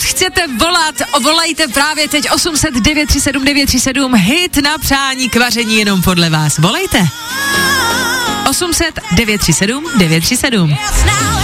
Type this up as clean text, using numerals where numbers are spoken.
chcete volat, volejte právě teď 800 937 937, hit na přání k vaření jenom podle vás. Volejte. 800 937 937.